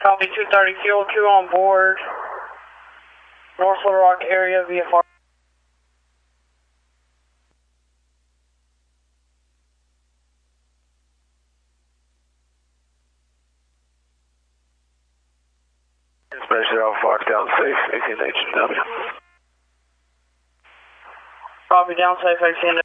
Copy 230 Fuel 2 on board. North Little Rock area VFR. Especially Alpha Fox down safe, 18 HW. Copy down safe 18